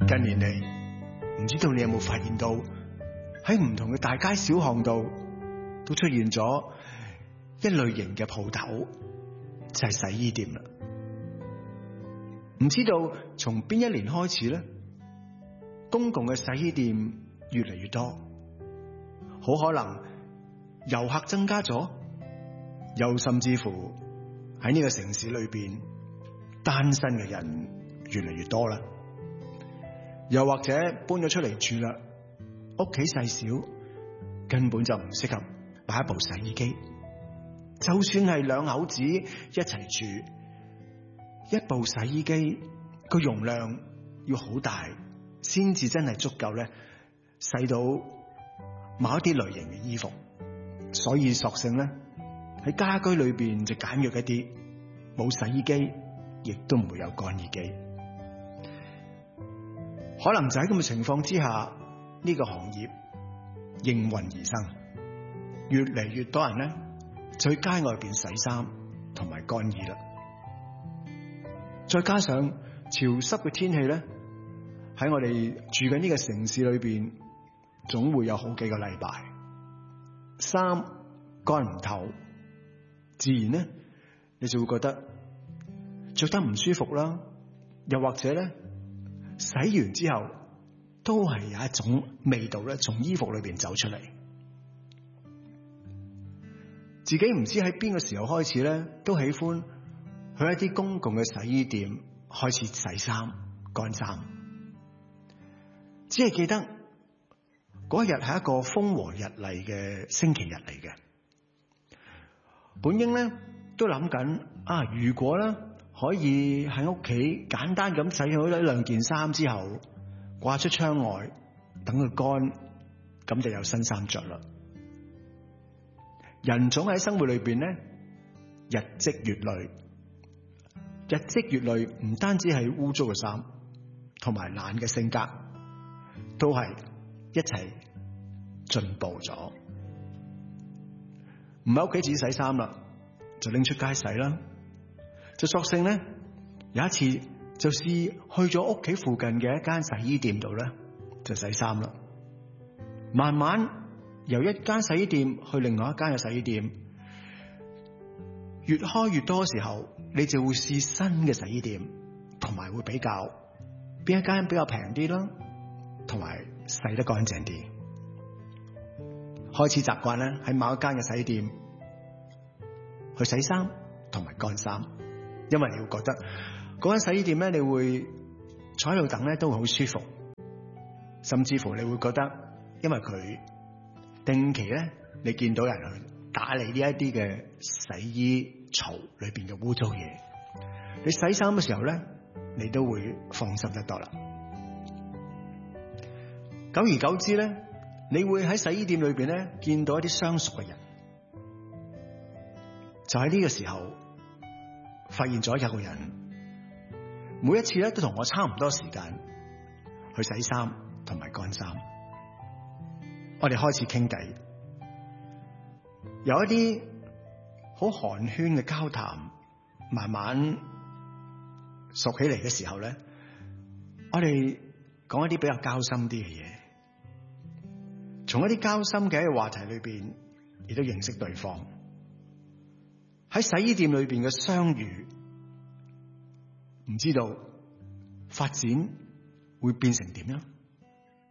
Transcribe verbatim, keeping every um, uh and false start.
近年嚟，唔知道你有冇發現到喺唔同嘅大街小巷度都出現咗一類型嘅鋪頭，就係洗衣店啦。唔知道從邊一年開始咧，公共嘅洗衣店越嚟越多，好可能遊客增加咗，又甚至乎喺呢個城市裏邊單身嘅人越嚟越多啦，又或者搬咗出嚟住啦，屋企細小，根本就唔適合擺一部洗衣機。就算係兩口子一齊住，一部洗衣機個容量要好大，先至真係足夠咧洗到某一啲類型嘅衣服。所以索性咧喺家居裏邊就簡約一啲，冇洗衣機，亦都唔會有乾衣機。可能就喺咁嘅情況之下，呢個行業應運而生，越嚟越多人咧就去街外邊洗衫同埋乾衣啦。再加上潮濕嘅天氣咧，喺我哋住緊呢個城市裏邊，總會有好幾個禮拜衫乾唔透，自然咧你就會覺得着得唔舒服啦，又或者咧洗完之後都係有一種味道咧從衣服裏邊走出嚟。自己唔知喺邊個時候開始咧，都喜歡去一啲公共嘅洗衣店開始洗衫乾衫。只係記得嗰日係一個風和日麗嘅星期日嚟嘅。本應咧都諗緊啊，如果咧可以喺屋企簡單咁洗好咗兩件衫之後掛出窗外等佢乾，咁就有新衫着啦。人總喺生活裏邊咧日積月累，日積月累唔單止係污糟嘅衫同埋懶嘅性格，都係一齊進步咗。唔喺屋企自己洗衫啦，就拎出街洗啦。就索性咧有一次就試去咗屋企附近嘅一間洗衣店度咧就洗衫啦。慢慢由一間洗衣店去另外一間嘅洗衣店，越開越多時候，你就會試新嘅洗衣店，同埋會比較邊一間比較平啲啦，同埋洗得乾淨啲。開始習慣咧喺某一間嘅洗衣店去洗衫同埋乾衫，因為你會覺得嗰間洗衣店咧，你會坐喺度等咧都會好舒服，甚至乎你會覺得因為佢定期咧，你見到人去打理呢一啲嘅洗衣槽裏邊嘅污糟嘢，你洗衫嘅時候咧，你都會放心得多啦。久而久之咧，你會喺洗衣店裏邊咧見到一啲相熟嘅人，就喺呢個時候發現咗有個人，每一次咧都同我差唔多時間去洗衫同埋乾衫。我哋開始傾偈，有一啲好寒暄嘅交談，慢慢熟起嚟嘅時候咧，我哋講一啲比較交心啲嘅嘢，從一啲交心嘅話題裏邊，亦都認識對方。喺洗衣店裏邊嘅相遇，唔知道發展會變成點樣？